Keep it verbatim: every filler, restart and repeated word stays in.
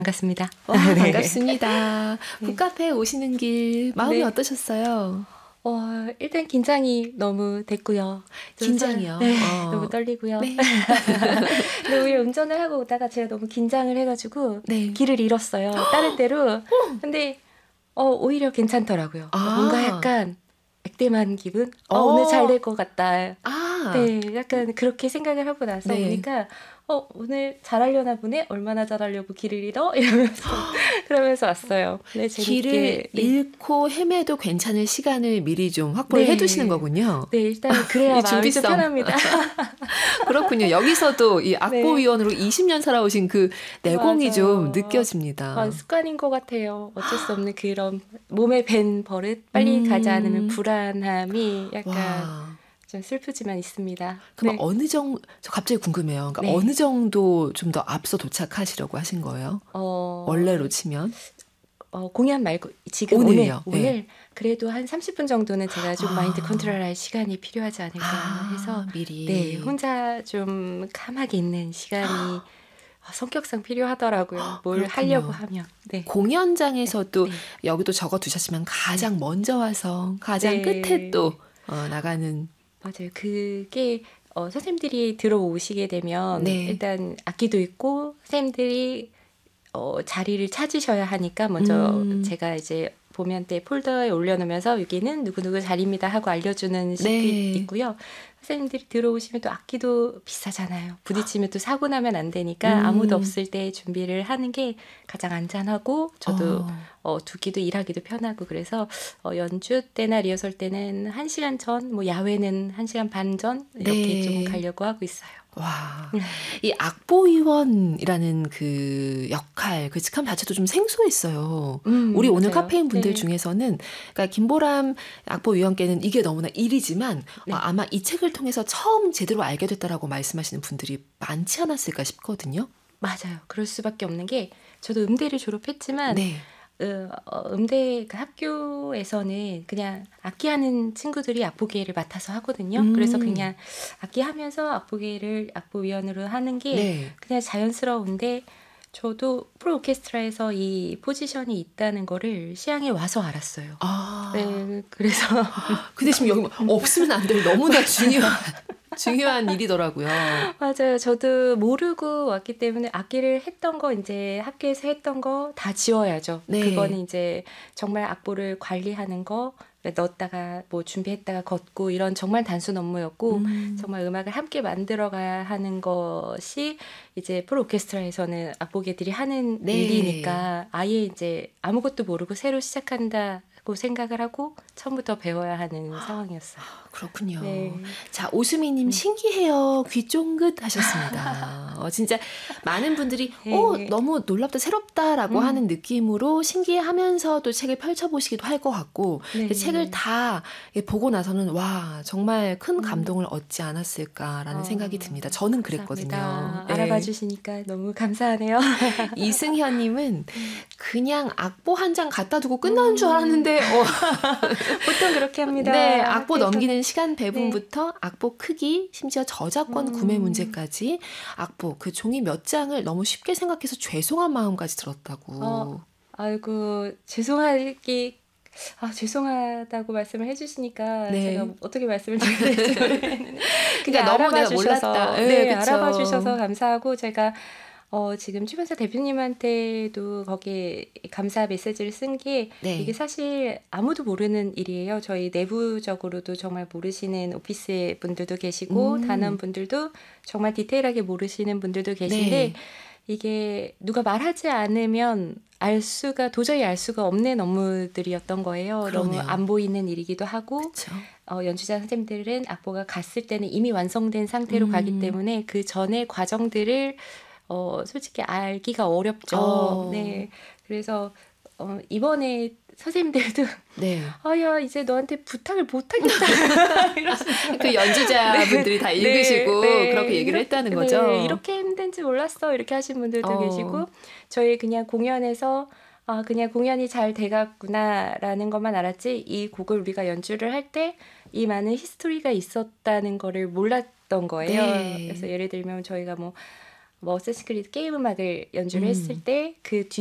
반갑습니다. 와, 네. 반갑습니다. 북카페 오시는 길 마음이 네. 어떠셨어요? 어, 일단 긴장이 너무 됐고요. 긴장이요? 네, 어. 너무 떨리고요. 네. 근데 오히려 운전을 하고 오다가 제가 너무 긴장을 해가지고 네. 길을 잃었어요. 다른 데로. 근데 어, 오히려 괜찮더라고요. 아. 뭔가 약간 액땜한 기분? 어, 어. 오늘 잘 될 것 같다. 아. 네, 약간 그렇게 생각을 하고 나서 네. 오니까 어, 오늘 잘하려나 보네? 얼마나 잘하려고 길을 잃어? 이러면서 그러면서 왔어요. 네, 재밌게. 길을 네. 잃고 헤매도 괜찮을 시간을 미리 좀 확보를 네. 해두시는 거군요. 네, 일단 그래야 이 마음이 좀 준비성. 편합니다. 그렇군요. 여기서도 이 네. 악보위원으로 이십 년 살아오신 그 내공이 맞아요. 좀 느껴집니다. 아, 습관인 것 같아요. 어쩔 수 없는 그런 몸에 밴 버릇, 빨리 음. 가지 않으면 불안함이 약간 와. 좀 슬프지만 있습니다. 그럼 네. 어느 정도, 저 갑자기 궁금해요. 그러니까 네. 어느 정도 좀 더 앞서 도착하시려고 하신 거예요? 어, 원래로 치면? 어, 공연 말고 지금 오늘요? 오늘, 네. 오늘 그래도 한 삼십 분 정도는 제가 좀 아. 마인드 컨트롤할 시간이 필요하지 않을까 아, 해서 미리. 네, 혼자 좀 캄하게 있는 시간이 어, 성격상 필요하더라고요. 뭘 그렇군요. 하려고 하면. 네. 공연장에서도 네. 여기도 적어 두셨지만 가장 먼저 와서 가장 네. 끝에 또 어, 나가는. 맞아요. 그게 어, 선생님들이 들어오시게 되면 네. 일단 악기도 있고 선생님들이 어, 자리를 찾으셔야 하니까 먼저 음. 제가 이제 보면 때 폴더에 올려놓으면서 여기는 누구누구 자리입니다 하고 알려주는 식이 네. 있고요. 선생님들이 들어오시면 또 악기도 비싸잖아요. 부딪히면 또 사고 나면 안 되니까 음. 아무도 없을 때 준비를 하는 게 가장 안전하고 저도 어. 어, 두기도 일하기도 편하고 그래서 어, 연주 때나 리허설 때는 한 시간 전, 뭐 야외는 한 시간 반 전 이렇게 네. 좀 가려고 하고 있어요. 와, 이 악보위원이라는 그 역할, 그 직함 자체도 좀 생소했어요. 음, 우리 오늘 맞아요. 카페인 분들 네. 중에서는, 그러니까 김보람 악보위원께는 이게 너무나 일이지만 네. 어, 아마 이 책을 통해서 처음 제대로 알게 됐다라고 말씀하시는 분들이 많지 않았을까 싶거든요. 맞아요. 그럴 수밖에 없는 게 저도 음대를 졸업했지만 네. 어, 어, 음대 그 학교에서는 그냥 악기하는 친구들이 악보계를 맡아서 하거든요. 음. 그래서 그냥 악기하면서 악보계를 악보위원으로 하는 게 네. 그냥 자연스러운데 저도 프로 오케스트라에서 이 포지션이 있다는 거를 시향에 와서 알았어요. 아. 네, 그래서 근데 지금 여기 없으면 안 될 너무나 중요한 중요한 일이더라고요. 맞아요. 저도 모르고 왔기 때문에 악기를 했던 거 이제 학교에서 했던 거 다 지워야죠. 네. 그거는 이제 정말 악보를 관리하는 거 넣었다가 뭐 준비했다가 걷고 이런 정말 단순 업무였고 음. 정말 음악을 함께 만들어가야 하는 것이 이제 프로 오케스트라에서는 악보계들이 하는 네. 일이니까 아예 이제 아무것도 모르고 새로 시작한다고 생각을 하고 처음부터 배워야 하는 상황이었어요. 그렇군요. 네. 자, 오수미님 신기해요. 귀 쫑긋 하셨습니다. 어, 진짜 많은 분들이 네. 어, 너무 놀랍다, 새롭다라고 음. 하는 느낌으로 신기해하면서 또 책을 펼쳐보시기도 할 것 같고 네. 그 책을 다 보고 나서는 와, 정말 큰 감동을 얻지 않았을까라는 어, 생각이 듭니다. 저는 감사합니다. 그랬거든요. 네. 알아봐 주시니까 너무 감사하네요. 이승현님은 그냥 악보 한 장 갖다 두고 끝나는 줄 알았는데 어, 보통 그렇게 합니다. 네, 악보 학교에서. 넘기는 시간 배분부터 악보 크기, 심지어 저작권 음. 구매 문제까지 악보 그 종이 몇 장을 너무 쉽게 생각해서 죄송한 마음까지 들었다고. 어, 아이고 죄송하기 아 죄송하다고 말씀을 해주시니까 네. 제가 어떻게 말씀을 드려야 될지 모르겠는데 그러니까 너무 알아봐 내가 주셔서 몰랐다. 네, 네, 그쵸. 알아봐 주셔서 감사하고 제가 어, 지금 출판사 대표님한테도 거기에 감사 메시지를 쓴 게 네. 이게 사실 아무도 모르는 일이에요. 저희 내부적으로도 정말 모르시는 오피스 분들도 계시고 음. 단원 분들도 정말 디테일하게 모르시는 분들도 계신데 네. 이게 누가 말하지 않으면 알 수가 도저히 알 수가 없는 업무들이었던 거예요. 너무 그러네요. 안 보이는 일이기도 하고 그렇죠. 어, 연주자 선생님들은 악보가 갔을 때는 이미 완성된 상태로 음. 가기 때문에 그 전의 과정들을 어, 솔직히 알기가 어렵죠. 어. 네. 그래서 어, 이번에 선생님들도 네. 아야 이제 너한테 부탁을 못하겠다. 그 연주자분들이 다 읽으시고 네, 네. 그렇게 얘기를 이렇게, 했다는 거죠. 네, 이렇게 힘든지 몰랐어. 이렇게 하신 분들도 어. 계시고 저희 그냥 공연에서 아 그냥 공연이 잘 돼갔구나라는 것만 알았지 이 곡을 우리가 연주를 할 때 이 많은 히스토리가 있었다는 거를 몰랐던 거예요. 네. 그래서 예를 들면 저희가 뭐 뭐 어쌔신 크리드 게임 음악을 연주를 음. 했을 때 그